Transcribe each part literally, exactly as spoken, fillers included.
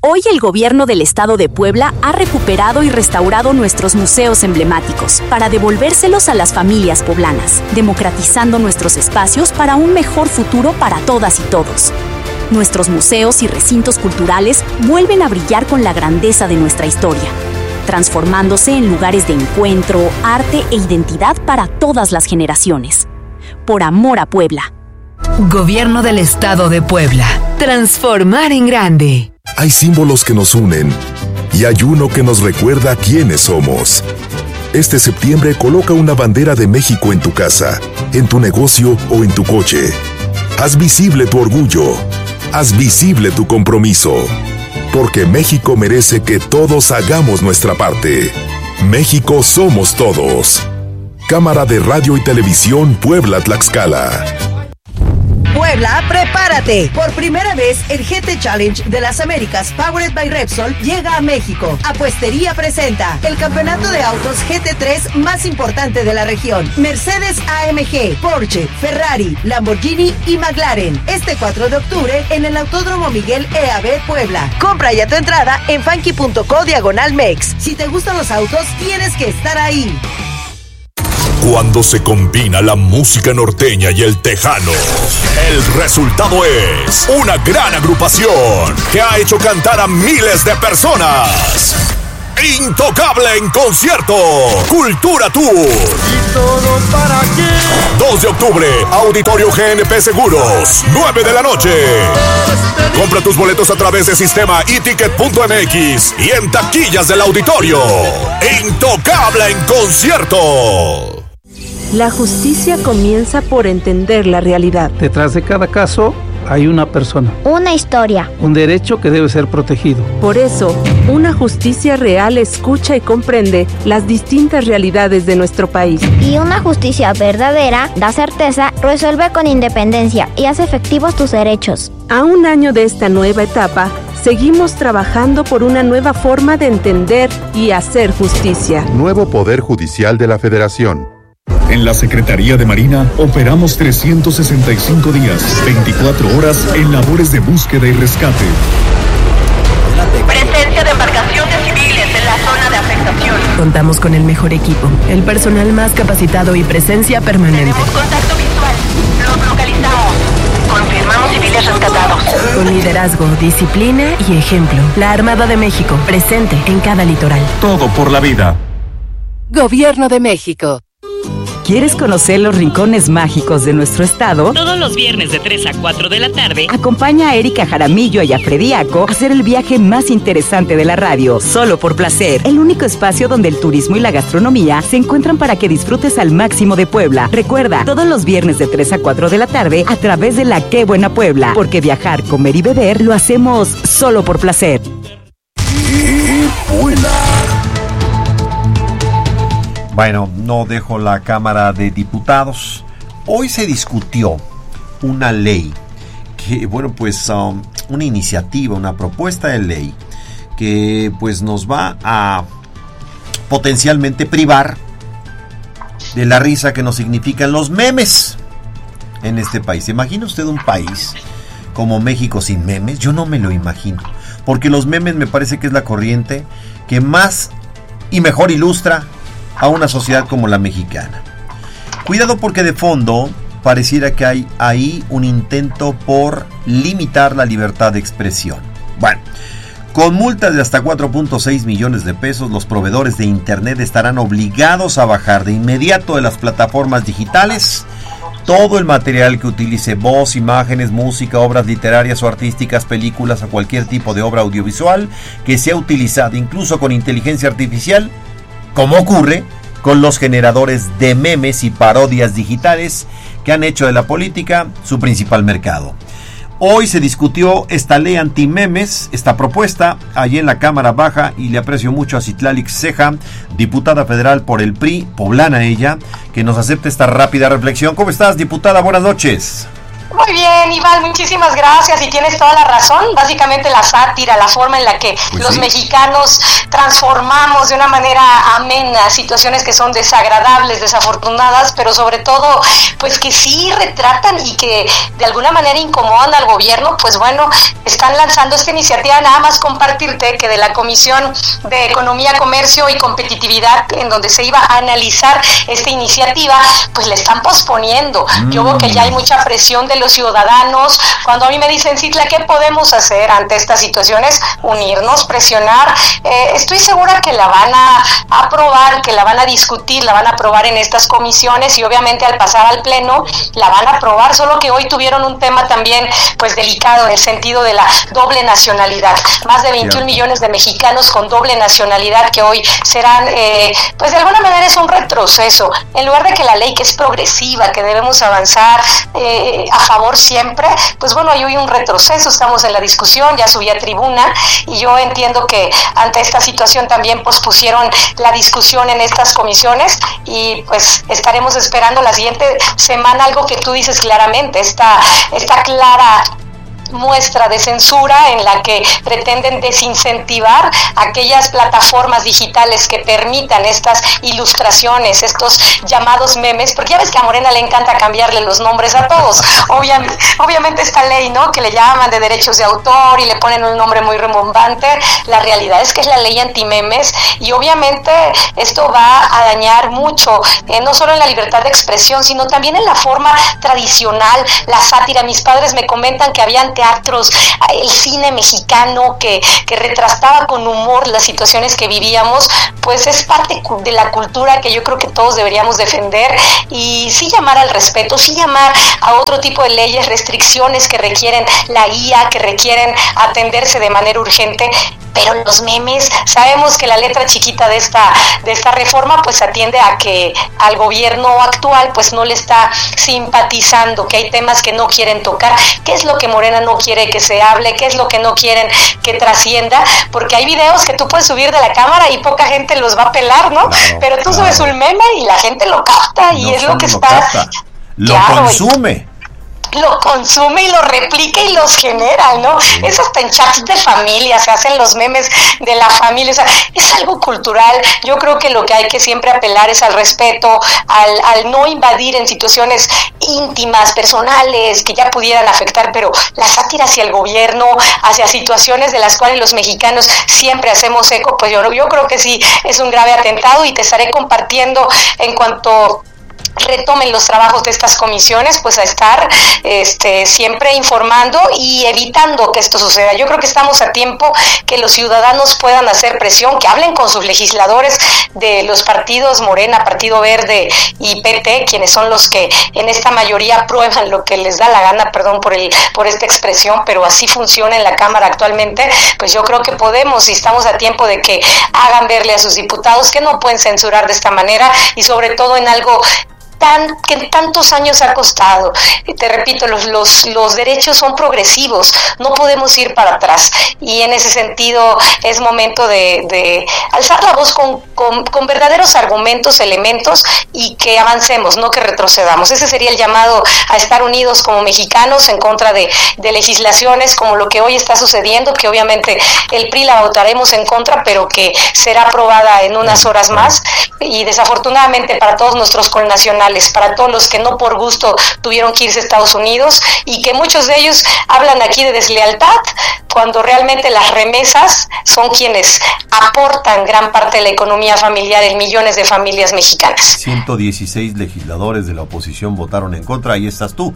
Hoy el gobierno del estado de Puebla ha recuperado y restaurado nuestros museos emblemáticos para devolvérselos a las familias poblanas, democratizando nuestros espacios para un mejor futuro para todas y todos. Nuestros museos y recintos culturales vuelven a brillar con la grandeza de nuestra historia, transformándose en lugares de encuentro, arte e identidad para todas las generaciones. Por amor a Puebla. Gobierno del Estado de Puebla. Transformar en grande. Hay símbolos que nos unen y hay uno que nos recuerda quiénes somos. Este septiembre coloca una bandera de México en tu casa, en tu negocio o en tu coche. Haz visible tu orgullo. Haz visible tu compromiso. Porque México merece que todos hagamos nuestra parte. México somos todos. Cámara de Radio y Televisión Puebla-Tlaxcala. Puebla, prepárate. Por primera vez, el G T Challenge de las Américas, powered by Repsol, llega a México. Apuestería presenta el campeonato de autos G T tres más importante de la región. Mercedes A M G, Porsche, Ferrari, Lamborghini y McLaren. Este cuatro de octubre en el Autódromo Miguel E A B Puebla. Compra ya tu entrada en funky punto co diagonal mex. Si te gustan los autos, tienes que estar ahí. Cuando se combina la música norteña y el tejano, el resultado es una gran agrupación que ha hecho cantar a miles de personas. Intocable en concierto, Cultura Tour. ¿Y todo para qué? dos de octubre, Auditorio G N P Seguros, nueve de la noche. Compra tus boletos a través de sistema e ticket punto m x y en taquillas del auditorio. Intocable en concierto. La justicia comienza por entender la realidad. Detrás de cada caso hay una persona. Una historia. Un derecho que debe ser protegido. Por eso, una justicia real escucha y comprende las distintas realidades de nuestro país. Y una justicia verdadera da certeza, resuelve con independencia y hace efectivos tus derechos. A un año de esta nueva etapa, seguimos trabajando por una nueva forma de entender y hacer justicia. Nuevo Poder Judicial de la Federación. En la Secretaría de Marina operamos trescientos sesenta y cinco días, veinticuatro horas en labores de búsqueda y rescate. Presencia de embarcaciones civiles en la zona de afectación. Contamos con el mejor equipo, el personal más capacitado y presencia permanente. Tenemos contacto visual. Los localizamos. Confirmamos civiles rescatados. Con liderazgo, disciplina y ejemplo. La Armada de México, presente en cada litoral. Todo por la vida. Gobierno de México. ¿Quieres conocer los rincones mágicos de nuestro estado? Todos los viernes de tres a cuatro de la tarde. Acompaña a Erika Jaramillo y a Frediaco a hacer el viaje más interesante de la radio, solo por placer. El único espacio donde el turismo y la gastronomía se encuentran para que disfrutes al máximo de Puebla. Recuerda, todos los viernes de tres a cuatro de la tarde a través de la Qué Buena Puebla. Porque viajar, comer y beber lo hacemos solo por placer. Y Puebla. Bueno, no dejo la Cámara de Diputados. Hoy se discutió una ley que, bueno, pues um, una iniciativa, una propuesta de ley que pues nos va a potencialmente privar de la risa que nos significan los memes en este país. ¿Se imagina usted un país como México sin memes? Yo no me lo imagino, porque los memes me parece que es la corriente que más y mejor ilustra a una sociedad como la mexicana. Cuidado, porque de fondo pareciera que hay ahí un intento por limitar la libertad de expresión. Bueno, con multas de hasta cuatro punto seis millones de pesos, los proveedores de internet estarán obligados a bajar de inmediato de las plataformas digitales todo el material que utilice voz, imágenes, música, obras literarias o artísticas, películas o cualquier tipo de obra audiovisual que sea utilizada incluso con inteligencia artificial, como ocurre con los generadores de memes y parodias digitales que han hecho de la política su principal mercado. Hoy se discutió esta ley antimemes, esta propuesta, allí en la Cámara Baja, y le aprecio mucho a Citlalix Ceja, diputada federal por el P R I, poblana ella, que nos acepta esta rápida reflexión. ¿Cómo estás, diputada? Buenas noches. Muy bien, Iván, muchísimas gracias y tienes toda la razón. Básicamente la sátira, la forma en la que pues los sí. mexicanos transformamos de una manera amena situaciones que son desagradables, desafortunadas, pero sobre todo pues que sí retratan y que de alguna manera incomodan al gobierno. Pues bueno, están lanzando esta iniciativa. Nada más compartirte que de la Comisión de Economía, Comercio y Competitividad, en donde se iba a analizar esta iniciativa, pues la están posponiendo. Mm. Yo veo que ya hay mucha presión de los ciudadanos. Cuando a mí me dicen, Citla, ¿qué podemos hacer ante estas situaciones? Unirnos, presionar. Eh, estoy segura que la van a aprobar, que la van a discutir, la van a aprobar en estas comisiones y obviamente al pasar al pleno la van a aprobar, solo que hoy tuvieron un tema también pues delicado en el sentido de la doble nacionalidad. Más de veintiún millones de mexicanos con doble nacionalidad que hoy serán, eh, pues de alguna manera es un retroceso. En lugar de que la ley, que es progresiva, que debemos avanzar eh, a favor siempre, pues bueno, hay hoy un retroceso. Estamos en la discusión, ya subí a tribuna y yo entiendo que ante esta situación también pospusieron la discusión en estas comisiones y pues estaremos esperando la siguiente semana algo que tú dices claramente, esta, esta clara muestra de censura en la que pretenden desincentivar aquellas plataformas digitales que permitan estas ilustraciones, estos llamados memes, porque ya ves que a Morena le encanta cambiarle los nombres a todos. Obviamente, obviamente esta ley, ¿no?, que le llaman de derechos de autor y le ponen un nombre muy rimbombante, la realidad es que es la ley antimemes y obviamente esto va a dañar mucho, eh, no solo en la libertad de expresión, sino también en la forma tradicional, la sátira. Mis padres me comentan que habían teatros, el cine mexicano que, que retrataba con humor las situaciones que vivíamos, pues es parte de la cultura que yo creo que todos deberíamos defender y sí llamar al respeto, sí llamar a otro tipo de leyes, restricciones que requieren la I A, que requieren atenderse de manera urgente. Pero los memes, sabemos que la letra chiquita de esta de esta reforma pues atiende a que al gobierno actual pues no le está simpatizando, que hay temas que no quieren tocar. ¿Qué es lo que Morena no quiere que se hable? ¿Qué es lo que no quieren que trascienda? Porque hay videos que tú puedes subir de la cámara y poca gente los va a pelar, ¿no? Claro, pero tú claro. subes un meme y la gente lo capta y no es lo que lo está... Capta. Lo claro, consume. Lo consume y lo replica y los genera, ¿no? Sí. Es hasta en chats de familia, se hacen los memes de la familia, o sea, es algo cultural. Yo creo que lo que hay que siempre apelar es al respeto, al, al no invadir en situaciones íntimas, personales, que ya pudieran afectar, pero la sátira hacia el gobierno, hacia situaciones de las cuales los mexicanos siempre hacemos eco, pues yo, yo creo que sí, es un grave atentado y te estaré compartiendo en cuanto retomen los trabajos de estas comisiones, pues a estar este, siempre informando y evitando que esto suceda. Yo creo que estamos a tiempo que los ciudadanos puedan hacer presión, que hablen con sus legisladores de los partidos Morena, Partido Verde y P T, quienes son los que en esta mayoría aprueban lo que les da la gana, perdón por el por esta expresión, pero así funciona en la Cámara actualmente. Pues yo creo que podemos y estamos a tiempo de que hagan verle a sus diputados que no pueden censurar de esta manera y sobre todo en algo Tan, que en tantos años ha costado. Y te repito, los, los, los derechos son progresivos, no podemos ir para atrás y en ese sentido es momento de, de alzar la voz con, con, con verdaderos argumentos, elementos y que avancemos, no que retrocedamos. Ese sería el llamado a estar unidos como mexicanos en contra de, de legislaciones como lo que hoy está sucediendo, que obviamente el P R I la votaremos en contra, pero que será aprobada en unas horas más y desafortunadamente para todos nuestros connacionales, para todos los que no por gusto tuvieron que irse a Estados Unidos y que muchos de ellos hablan aquí de deslealtad cuando realmente las remesas son quienes aportan gran parte de la economía familiar en millones de familias mexicanas. ciento dieciséis legisladores de la oposición votaron en contra, ahí estás tú.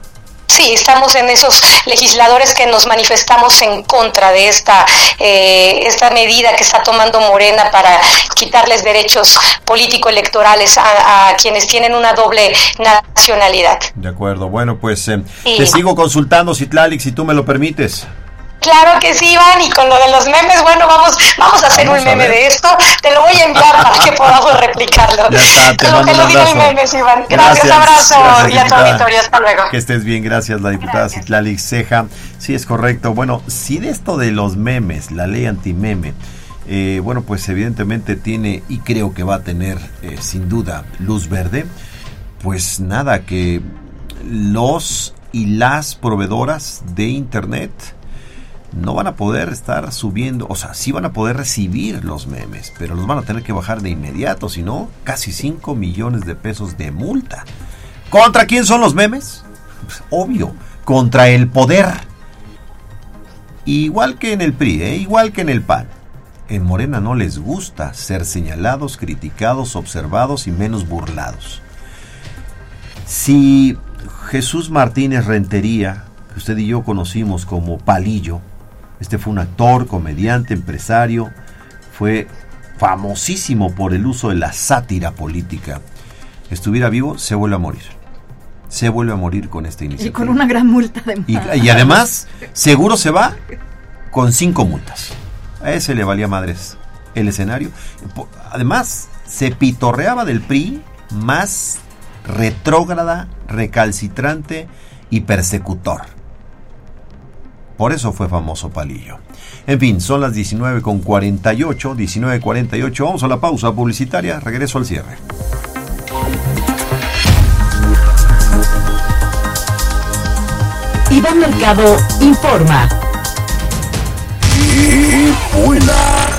Sí, estamos en esos legisladores que nos manifestamos en contra de esta eh, esta medida que está tomando Morena para quitarles derechos político-electorales a, a quienes tienen una doble nacionalidad. De acuerdo, bueno, pues eh, sí. Te sigo consultando, Citlali, si tú me lo permites. Claro que sí, Iván, y con lo de los memes, bueno, vamos vamos a hacer vamos un meme de esto, te lo voy a enviar para que podamos replicarlo. Ya está, te mando te lo un abrazo. Memes, Iván. Gracias, gracias, abrazo gracias, y a tu auditorio, hasta luego. Que estés bien, gracias, la diputada Citlali Ceja. Sí, es correcto. Bueno, si de esto de los memes, la ley antimeme, eh, bueno, pues evidentemente tiene, y creo que va a tener, eh, sin duda, luz verde, pues nada, que los y las proveedoras de internet no van a poder estar subiendo, o sea, sí van a poder recibir los memes, pero los van a tener que bajar de inmediato, si no, casi cinco millones de pesos de multa. ¿Contra quién son los memes? Pues, obvio, contra el poder. Igual que en el P R I, ¿eh? Igual que en el P A N. En Morena no les gusta ser señalados, criticados, observados y menos burlados. Si Jesús Martínez Rentería, que usted y yo conocimos como Palillo, este fue un actor, comediante, empresario, fue famosísimo por el uso de la sátira política, estuviera vivo, se vuelve a morir. Se vuelve a morir con esta iniciativa. Y con una gran multa además. Y, y además, seguro se va con cinco multas. A ese le valía madres el escenario. Además, se pitorreaba del P R I más retrógrada, recalcitrante y persecutor. Por eso fue famoso Palillo. En fin, son las diecinueve con cuarenta y ocho, diecinueve cuarenta y ocho. Vamos a la pausa publicitaria, regreso al cierre. Iván Mercado informa. Y vuela.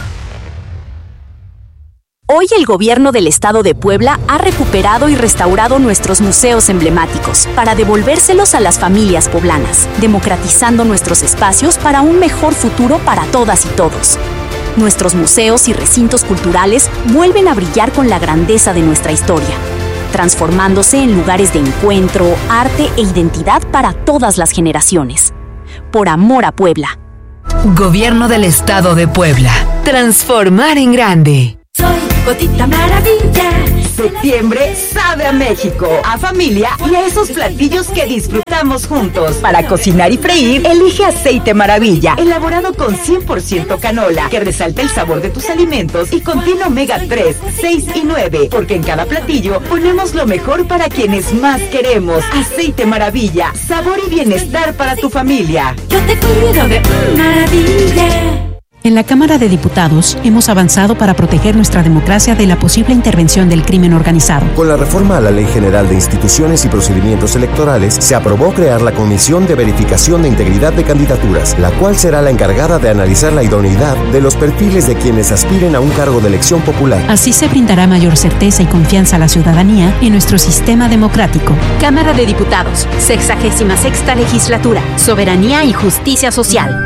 Hoy el gobierno del estado de Puebla ha recuperado y restaurado nuestros museos emblemáticos para devolvérselos a las familias poblanas, democratizando nuestros espacios para un mejor futuro para todas y todos. Nuestros museos y recintos culturales vuelven a brillar con la grandeza de nuestra historia, transformándose en lugares de encuentro, arte e identidad para todas las generaciones. Por amor a Puebla. Gobierno del Estado de Puebla. Transformar en grande. Soy Gotita Maravilla. Septiembre sabe a México, a familia y a esos platillos que disfrutamos juntos. Para cocinar y freír, elige Aceite Maravilla, elaborado con cien por ciento canola, que resalta el sabor de tus alimentos y contiene omega tres, seis y nueve, porque en cada platillo ponemos lo mejor para quienes más queremos. Aceite Maravilla, sabor y bienestar para tu familia. Yo te cuido de maravilla. En la Cámara de Diputados hemos avanzado para proteger nuestra democracia de la posible intervención del crimen organizado. Con la reforma a la Ley General de Instituciones y Procedimientos Electorales, se aprobó crear la Comisión de Verificación de Integridad de Candidaturas, la cual será la encargada de analizar la idoneidad de los perfiles de quienes aspiren a un cargo de elección popular. Así se brindará mayor certeza y confianza a la ciudadanía en nuestro sistema democrático. Cámara de Diputados, sexagésima sexta legislatura, soberanía y justicia social.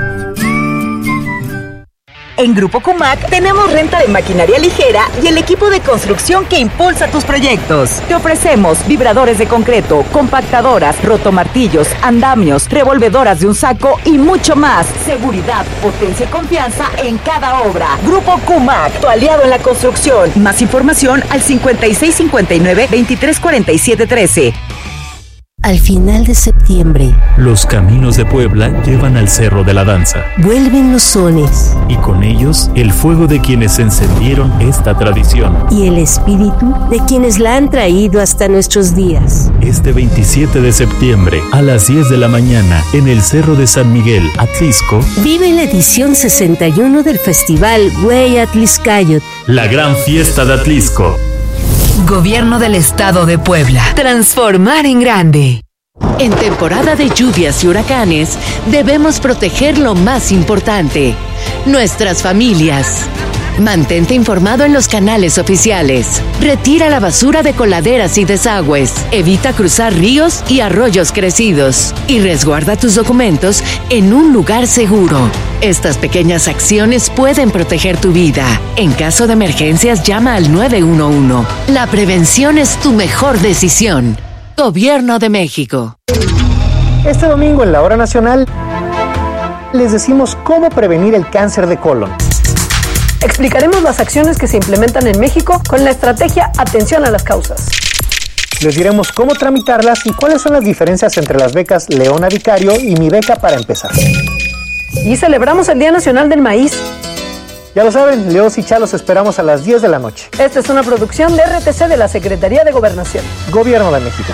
En Grupo Cumac tenemos renta de maquinaria ligera y el equipo de construcción que impulsa tus proyectos. Te ofrecemos vibradores de concreto, compactadoras, rotomartillos, andamios, revolvedoras de un saco y mucho más. Seguridad, potencia y confianza en cada obra. Grupo Cumac, tu aliado en la construcción. Más información al cincuenta y seis cincuenta y nueve, veintitrés cuarenta y siete trece. Al final de septiembre, los caminos de Puebla llevan al Cerro de la Danza. Vuelven los sones. Y con ellos, el fuego de quienes encendieron esta tradición. Y el espíritu de quienes la han traído hasta nuestros días. Este veintisiete de septiembre, a las diez de la mañana, en el Cerro de San Miguel, Atlisco, vive la edición sesenta y uno del Festival Güey Atliscayot. La gran fiesta de Atlisco. Gobierno del Estado de Puebla. Transformar en grande. En temporada de lluvias y huracanes, debemos proteger lo más importante, nuestras familias. Mantente informado en los canales oficiales. Retira la basura de coladeras y desagües. Evita cruzar ríos y arroyos crecidos. Y resguarda tus documentos en un lugar seguro. Estas pequeñas acciones pueden proteger tu vida. En caso de emergencias, llama al nueve uno uno. La prevención es tu mejor decisión. Gobierno de México. Este domingo en la Hora Nacional les decimos cómo prevenir el cáncer de colon. Explicaremos las acciones que se implementan en México con la estrategia Atención a las Causas. Les diremos cómo tramitarlas y cuáles son las diferencias entre las becas Leona Vicario y Mi Beca para Empezar. Y celebramos el Día Nacional del Maíz. Ya lo saben, Leos y Chalos esperamos a las diez de la noche. Esta es una producción de R T C de la Secretaría de Gobernación. Gobierno de México.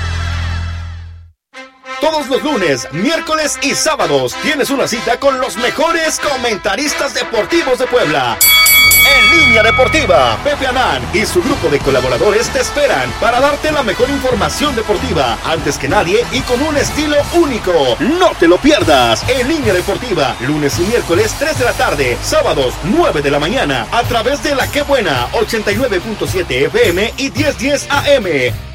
Todos los lunes, miércoles y sábados tienes una cita con los mejores comentaristas deportivos de Puebla. En Línea Deportiva, Pepe Anán y su grupo de colaboradores te esperan para darte la mejor información deportiva, antes que nadie y con un estilo único. No te lo pierdas. En Línea Deportiva, lunes y miércoles tres de la tarde, sábados nueve de la mañana, a través de La Qué Buena, ochenta y nueve punto siete F M y diez diez A M.